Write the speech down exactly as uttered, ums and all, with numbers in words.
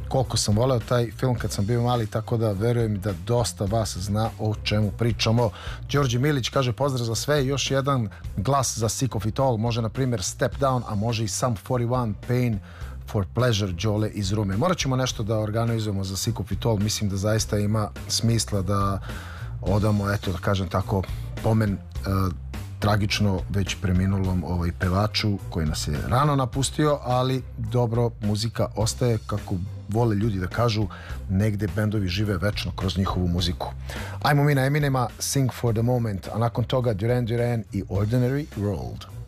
koliko sam voleo taj film kad sam bio mali, tako da verujem da dosta vas zna o čemu pričamo. Đorđe Milić kaže pozdrav za sve, još jedan glas za Sick of It All, može na primjer Step Down, a može i Sum četrdeset jedan, Pain for Pleasure, Đole iz Rume. Morat ćemo nešto da organizujemo za Sick of It All, mislim da zaista ima smisla da odamo, eto da kažem tako, pomen uh, tragično već preminulom ovaj pevaču koji nas je rano napustio, ali dobro, muzika ostaje, kako vole ljudi da kažu, negde bendovi žive večno kroz njihovu muziku. Ajmo mi na Eminema, Sing for the Moment, a nakon toga Duran Duran i Ordinary World.